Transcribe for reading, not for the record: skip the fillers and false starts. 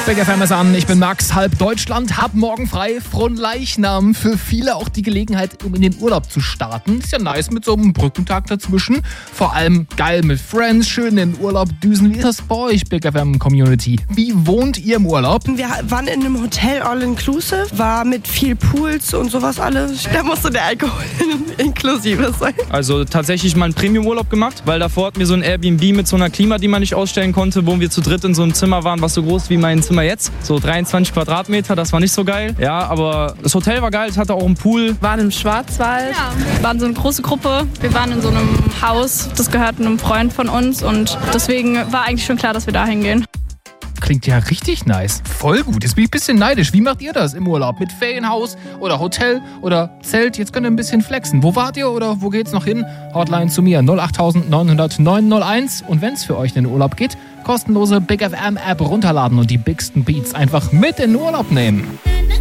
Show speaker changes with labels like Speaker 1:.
Speaker 1: Big FM ist an, ich bin Max, halb Deutschland, hab morgen frei, Fronleichnam. Für viele auch die Gelegenheit, um in den Urlaub zu starten. Ist ja nice mit so einem Brückentag dazwischen. Vor allem geil mit Friends, schön in den Urlaub düsen. Wie ist das bei euch, Big FM Community? Wie wohnt ihr im Urlaub?
Speaker 2: Wir waren in einem Hotel All-Inclusive, war mit viel Pools und sowas alles. Da musste der Alkohol inklusive sein.
Speaker 3: Also tatsächlich mal einen Premium-Urlaub gemacht, weil davor hatten wir so ein Airbnb mit so einer Klima, die man nicht ausstellen konnte, wo wir zu dritt in so einem Zimmer waren, was so groß wie mein Zimmer jetzt. So 23 Quadratmeter, das war nicht so geil. Ja, aber das Hotel war geil, es hatte auch einen Pool.
Speaker 4: Wir waren im Schwarzwald.
Speaker 5: Ja, wir waren so eine große Gruppe. Wir waren in so einem Haus, das gehört einem Freund von uns und deswegen war eigentlich schon klar, dass wir da hingehen.
Speaker 1: Klingt ja richtig nice. Voll gut. Jetzt bin ich ein bisschen neidisch. Wie macht ihr das im Urlaub? Mit Ferienhaus oder Hotel oder Zelt? Jetzt könnt ihr ein bisschen flexen. Wo wart ihr oder wo geht's noch hin? Hotline zu mir 08900 901. Und wenn es für euch in den Urlaub geht, kostenlose Big FM App runterladen und die bigsten Beats einfach mit in den Urlaub nehmen.